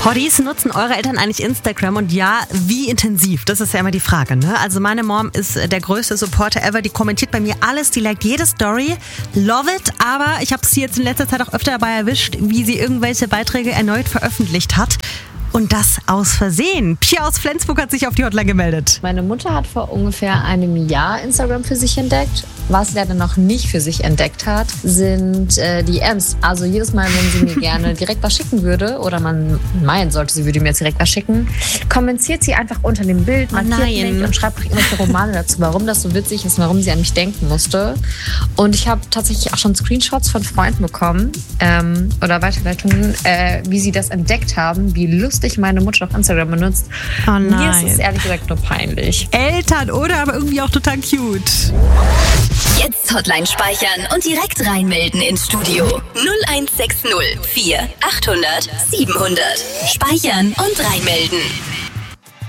Hotties, nutzen eure Eltern eigentlich Instagram und ja, wie intensiv? Das ist ja immer die Frage, ne? Also meine Mom ist der größte Supporter ever, die kommentiert bei mir alles, die liked jede Story, love it, aber ich habe sie jetzt in letzter Zeit auch öfter dabei erwischt, wie sie irgendwelche Beiträge erneut veröffentlicht hat. Und das aus Versehen. Pia aus Flensburg hat sich auf die Hotline gemeldet. Meine Mutter hat vor ungefähr einem Jahr Instagram für sich entdeckt. Was sie leider noch nicht für sich entdeckt hat, sind DMs. Also jedes Mal, wenn sie mir gerne direkt was schicken würde oder man meinen sollte, sie würde mir jetzt direkt was schicken, kommentiert sie einfach unter dem Bild, markiert mich und schreibt irgendwelche Romane dazu, warum das so witzig ist, warum sie an mich denken musste. Und ich habe tatsächlich auch schon Screenshots von Freunden bekommen oder Weiterleitungen, wie sie das entdeckt haben, wie lustig meine Mutter auf Instagram benutzt. Oh nein. Mir ist es ehrlich gesagt nur peinlich. Eltern, oder? Aber irgendwie auch total cute. Jetzt Hotline speichern und direkt reinmelden ins Studio. 0160 4 800 700. Speichern und reinmelden.